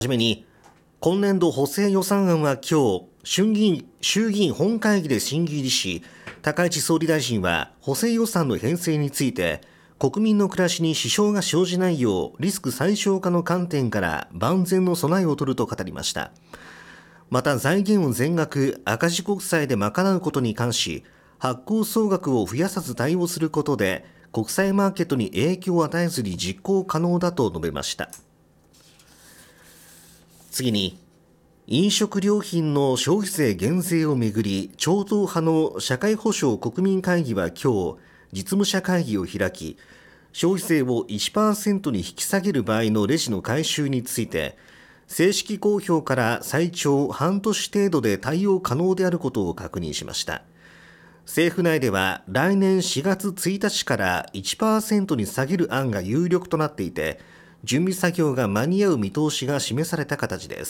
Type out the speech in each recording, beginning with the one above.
じめに、今年度補正予算案は今日、衆議院本会議で審議入りし、高市総理大臣は補正予算の編成について、国民の暮らしに支障が生じないようリスク最小化の観点から万全の備えを取ると語りました。また財源を全額赤字国債で賄うことに関し、発行総額を増やさず対応することで国際マーケットに影響を与えずに実行可能だと述べました。次に、飲食料品の消費税減税をめぐり、超党派の社会保障国民会議は今日、実務者会議を開き、消費税を 1% に引き下げる場合のレジの回収について、正式公表から最長半年程度で対応可能であることを確認しました。政府内では来年4月1日から 1% に下げる案が有力となっていて、準備作業が間に合う見通しが示された形です。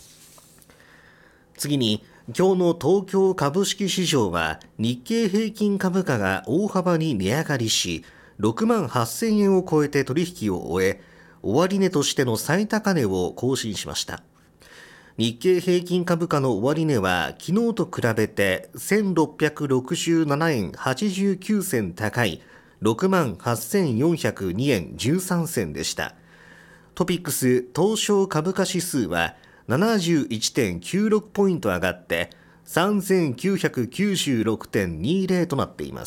次に、今日の東京株式市場は日経平均株価が大幅に値上がりし、6万8000円を超えて取引を終え、終値としての最高値を更新しました。日経平均株価の終値は昨日と比べて1667円89銭高い6万8402円13銭でした。トピックス東証株価指数は 71.96 ポイント上がって3996.20 となっています。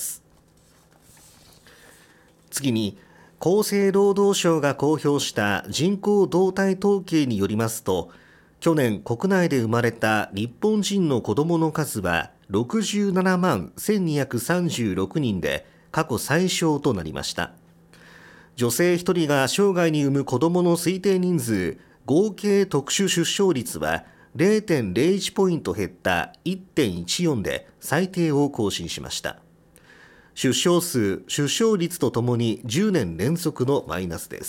次に、厚生労働省が公表した人口動態統計によりますと、去年国内で生まれた日本人の子どもの数は67万1236人で過去最少となりました。女性1人が生涯に産む子どもの推定人数合計特殊出生率は 0.01 ポイント減った 1.14 で最低を更新しました。出生数、出生率とともに10年連続のマイナスです。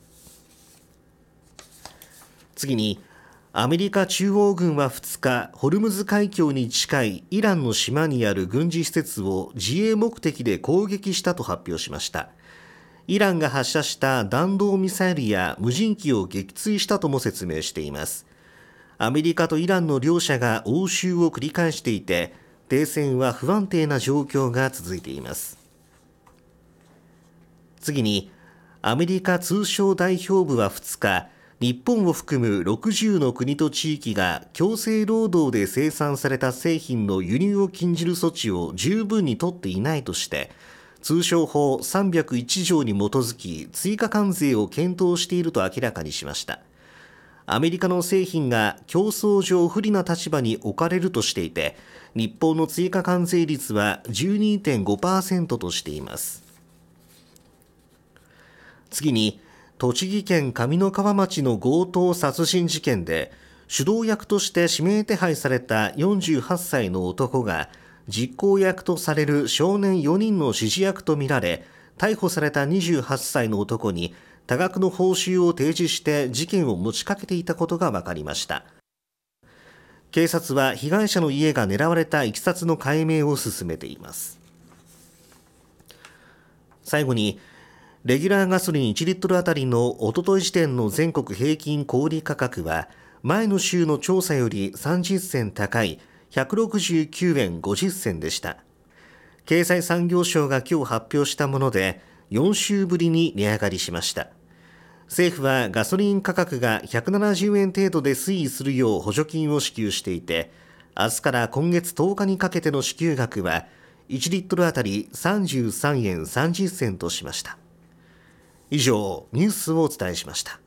次に、アメリカ中央軍は2日、ホルムズ海峡に近いイランの島にある軍事施設を自衛目的で攻撃したと発表しました。イランが発射した弾道ミサイルや無人機を撃墜したとも説明しています。アメリカとイランの両者が応酬を繰り返していて、停戦は不安定な状況が続いています。次に、アメリカ通商代表部は2日、日本を含む60の国と地域が強制労働で生産された製品の輸入を禁じる措置を十分に取っていないとして、通商法301条に基づき追加関税を検討していると明らかにしました。アメリカの製品が競争上不利な立場に置かれるとしていて、日本の追加関税率は 12.5% としています。次に、栃木県上三川町の強盗殺人事件で、主導役として指名手配された48歳の男が、実行役とされる少年4人の指示役とみられ、逮捕された28歳の男に多額の報酬を提示して事件を持ちかけていたことが分かりました。警察は被害者の家が狙われたいきさつの解明を進めています。最後に、レギュラーガソリン1リットルあたりのおととい時点の全国平均小売価格は、前の週の調査より30銭高い169円50銭でした。経済産業省が今日発表したもので、4週ぶりに値上がりしました。政府はガソリン価格が170円程度で推移するよう補助金を支給していて、明日から今月10日にかけての支給額は1リットルあたり33円30銭としました。以上、ニュースをお伝えしました。